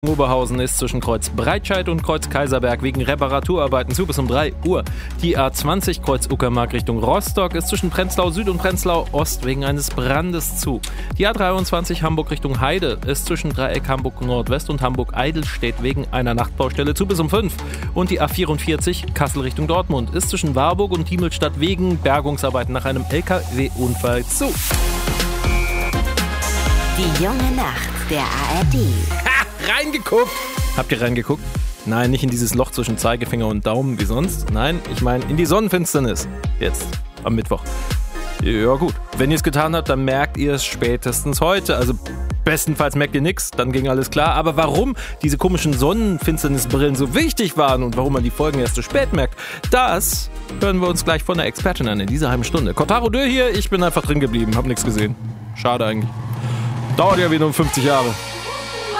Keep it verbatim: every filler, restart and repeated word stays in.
Oberhausen ist zwischen Kreuz Breitscheid und Kreuz Kaiserberg wegen Reparaturarbeiten zu bis um drei Uhr. Die A zwanzig Kreuz Uckermark Richtung Rostock ist zwischen Prenzlau Süd und Prenzlau Ost wegen eines Brandes zu. Die A dreiundzwanzig Hamburg Richtung Heide ist zwischen Dreieck Hamburg Nordwest und Hamburg Eidelstedt wegen einer Nachtbaustelle zu bis um fünf. Und die A vierundvierzig Kassel Richtung Dortmund ist zwischen Warburg und Diemelstadt wegen Bergungsarbeiten nach einem L K W-Unfall zu. Die junge Nacht der A R D. Ha, reingeguckt! Habt ihr reingeguckt? Nein, nicht in dieses Loch zwischen Zeigefinger und Daumen wie sonst. Nein, ich meine in die Sonnenfinsternis. Jetzt, am Mittwoch. Ja gut, wenn ihr es getan habt, dann merkt ihr es spätestens heute. Also bestenfalls merkt ihr nichts, dann ging alles klar. Aber warum diese komischen Sonnenfinsternisbrillen so wichtig waren und warum man die Folgen erst so spät merkt, das hören wir uns gleich von der Expertin an in dieser halben Stunde. Kotaro Dö hier, ich bin einfach drin geblieben, hab nichts gesehen. Schade eigentlich. Dauert ja wieder um fünfzig Jahre.